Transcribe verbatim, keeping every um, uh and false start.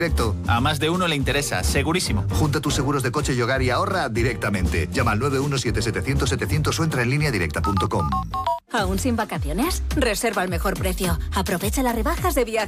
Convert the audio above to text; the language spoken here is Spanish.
Directo. A más de uno le interesa, segurísimo. Junta tus seguros de coche y hogar y ahorra directamente. Llama al nueve uno siete siete cero cero setecientos o entra en línea directa punto com. ¿Aún sin vacaciones? Reserva al mejor precio. Aprovecha las rebajas de Viaje